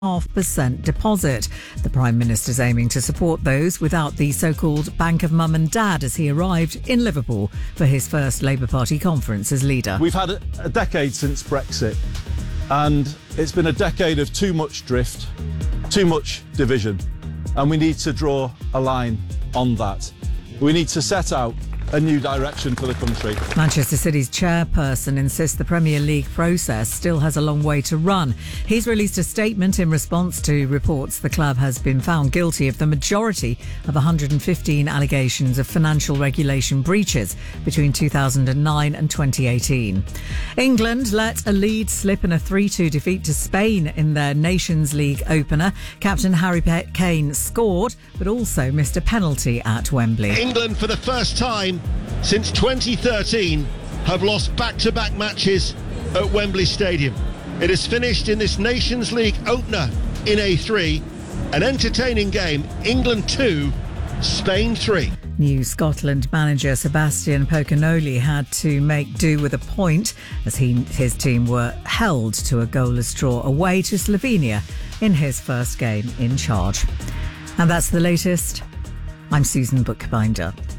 0.5% deposit. The Prime Minister's aiming to support those without the so-called Bank of Mum and Dad as he arrived in Liverpool for his first Labour Party conference as leader. We've had a decade since Brexit, and it's been a decade of too much drift, too much division, and we need to draw a line on that. We need to set out a new direction for the country. Manchester City's chairperson insists the Premier League process still has a long way to run. He's released a statement in response to reports the club has been found guilty of the majority of 115 allegations of financial regulation breaches between 2009 and 2018. England let a lead slip in a 3-2 defeat to Spain in their Nations League opener. Captain Harry Kane scored, but also missed a penalty at Wembley. England, for the first time since 2013, have lost back-to-back matches at Wembley Stadium. It has finished in this Nations League opener in A3, an entertaining game. England 2, Spain 3. New Scotland manager Sebastian Pocanoli had to make do with a point as his team were held to a goalless draw away to Slovenia in his first game in charge. And that's the latest. I'm Susan Bookbinder.